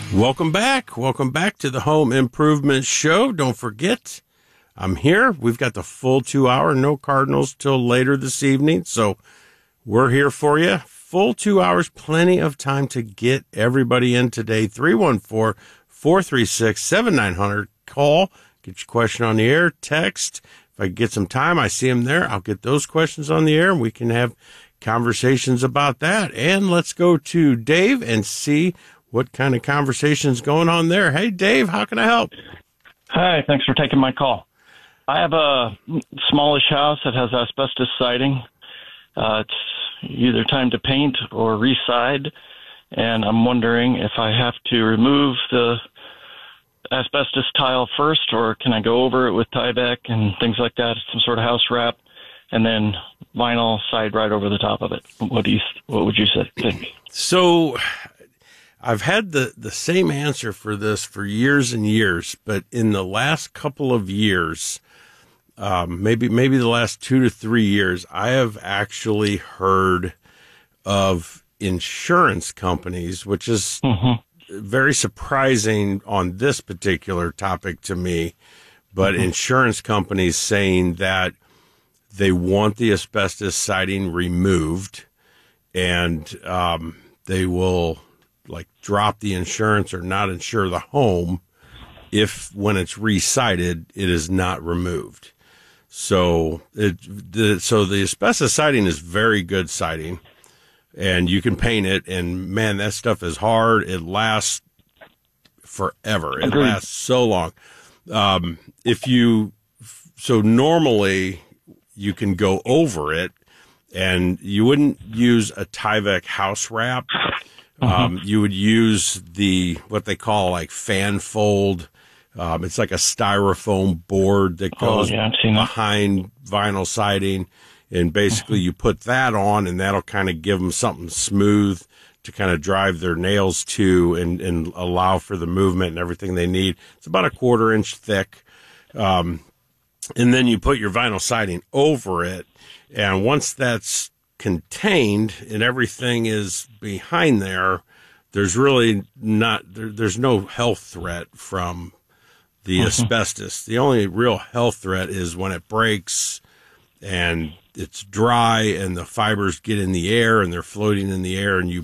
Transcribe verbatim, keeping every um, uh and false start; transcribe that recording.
Welcome back. Welcome back to the Home Improvement Show. Don't forget, I'm here. We've got the full two hour, no Cardinals till later this evening. So we're here for you. Full two hours, plenty of time to get everybody in today. three one four, four three six, seven nine zero zero. Call, get your question on the air, text. If I get some time, I see them there. I'll get those questions on the air and we can have conversations about that. And let's go to Dave and see what kind of conversation's going on there. Hey, Dave, how can I help? Hi, thanks for taking my call. I have a smallish house that has asbestos siding. Uh, it's either time to paint or re-side, and I'm wondering if I have to remove the asbestos tile first, or can I go over it with Tyvek and things like that, some sort of house wrap, and then vinyl side right over the top of it. What do you? What would you say, think? So I've had the, the same answer for this for years and years, but in the last couple of years, um, maybe maybe the last two to three years, I have actually heard of insurance companies, which is mm-hmm. very surprising on this particular topic to me, but mm-hmm. insurance companies saying that they want the asbestos siding removed, and um, they will like drop the insurance or not insure the home if when it's re-sided, it is not removed. So it, the, so the asbestos siding is very good siding, and you can paint it, and man, that stuff is hard. It lasts forever. It Agreed. lasts so long. Um, if you, so normally you can go over it, and you wouldn't use a Tyvek house wrap. Um, you would use the, what they call like fan fold. Um, it's like a styrofoam board that goes oh, yeah, behind vinyl siding. And basically you put that on, and that'll kind of give them something smooth to kind of drive their nails to and, and allow for the movement and everything they need. It's about a quarter inch thick. Um, and then you put your vinyl siding over it. And once that's contained and everything is behind there, there's really not, there, there's no health threat from the mm-hmm. asbestos. The only real health threat is when it breaks and it's dry and the fibers get in the air and they're floating in the air and you